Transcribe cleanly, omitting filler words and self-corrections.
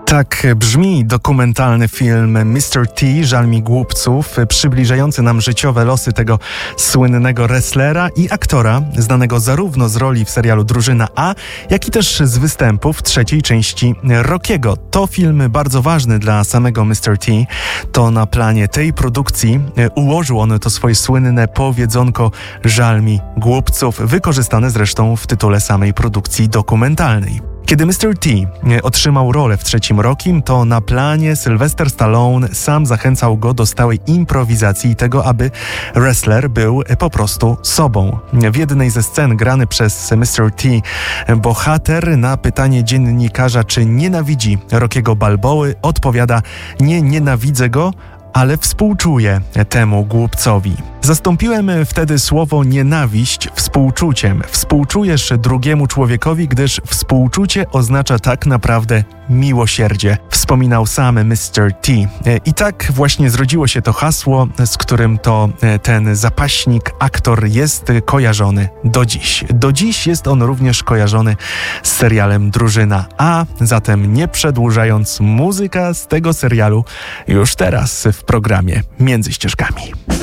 Tak brzmi dokumentalny film Mr. T, Żal mi głupców, przybliżający nam życiowe losy tego słynnego wrestlera i aktora, znanego zarówno z roli w serialu Drużyna A, jak i też z występów trzeciej części Rockiego. To film bardzo ważny dla samego Mr. T. To na planie tej produkcji ułożył on to swoje słynne powiedzonko Żal mi głupców, wykorzystane zresztą w tytule samej produkcji dokumentalnej. Kiedy Mr. T otrzymał rolę w trzecim Rockim, to na planie Sylvester Stallone sam zachęcał go do stałej improwizacji i tego, aby wrestler był po sobą. W jednej ze scen grany przez Mr. T bohater na pytanie dziennikarza, czy nienawidzi Rockiego Balboły, odpowiada: nie nienawidzę go, ale współczuję temu głupcowi. Zastąpiłem wtedy słowo nienawiść współczuciem. Współczujesz drugiemu człowiekowi, gdyż współczucie oznacza tak naprawdę miłosierdzie, wspominał sam Mr. T. I tak właśnie zrodziło się to hasło, z którym to ten zapaśnik, aktor jest kojarzony do dziś. Do dziś jest on również kojarzony z serialem Drużyna A, zatem nie przedłużając, muzyka z tego serialu już teraz w programie Między Ścieżkami.